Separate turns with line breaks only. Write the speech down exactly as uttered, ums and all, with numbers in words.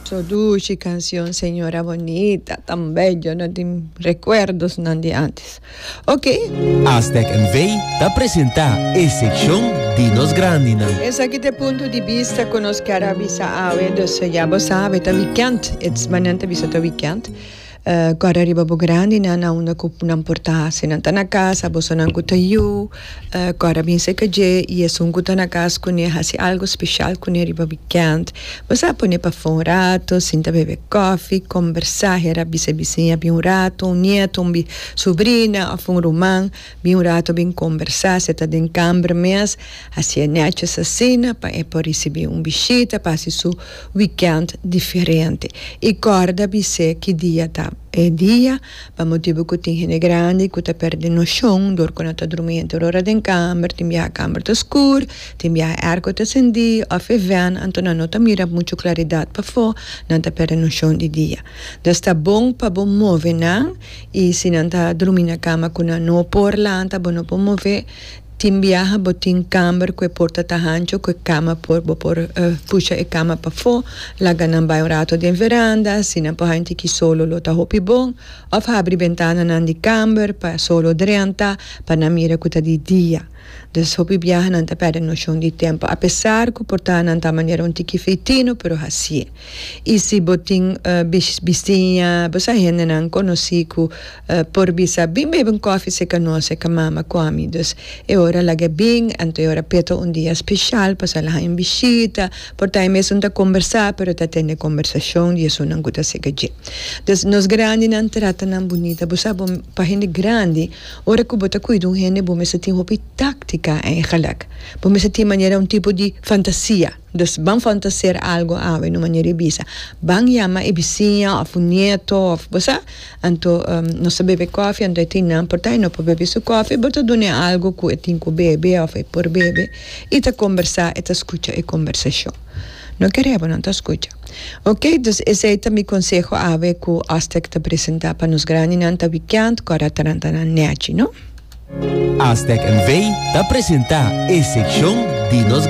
So dulce canción, señora bonita, tan bello, no tenho recuerdos não de antes. Ok.
Aztec N V te presenta a secção Dinos Grandina.
Esse aqui é ponto de vista que nós queremos saber, dus já você sabe, é weekend, é manante vista é weekend. Uh, Agora arriba bo grande na na una ko nan porta se nan na casa bo sonan ko tayu agora bem se que je e é um ko na casa com ne hasi algo especial com ne arriba weekend você pone para fora um rato sinta beber coffee conversar era bise bisinha bem um rato um neto um sobrinha ou um romã bem um rato bem conversar se tá den câmara mes assim é neto assassina para é por receber um bichita para se su weekend diferente e corda bise que dia tá é dia, para motivo que tem gente grande, que está perdendo noção, dor quando está dormindo, hora de câmara, tem a câmara está escura, tem a ar que está acendido, ou fervendo, então não está mira muito claridade para fora, não está perdendo noção de dia. Então está bom para bom mover, não? E se não está dormindo na cama, quando não por lá, está bom para mover, tim viaja botin câmara que porta tahancho que cama por por uh, puxa e cama para fora lá ganham vai um rato de veranda se não pode gente que solo lo tá hopi bom ou abre ventana na de câmara para solo drenta para na mira que tá de dia des hopi viaja não tá perde noção de tempo apesar que porta não tá maneira um tique feitino pero assim e se botin uh, bistinha você ainda não conheci que uh, por bisa bem bebe um coffee se conhece que mama come des e ora lagi bem, então ora peto um dia especial, passa lá em visita, portanto mesmo tá conversar, pero tá tendo conversação e isso não gusta se gaji. Des nos grande não trata não bonita, você sabe para gente grande, ora que bota cuido um gente, bom se tem hopi tática em galak, bom se tem maneira um tipo de fantasia. Dus bang fantaseer algo awe no maneira bisa. Bang yama e vizinha of un nieto of bosa. Anto um, no se bebe coffee, anto e tinam portai no po bebe su coffee, bota done algo ku e tinko bebe of e por bebe. E ta conversa e ta escucha e conversação. No queremos, não te escucha. Ok, dus esse é mi consejo ave ku Aztec te apresentar para nos grande nanta weekend, kora tarantana neachi, no?
Aztec N V te presenta a secção Dinos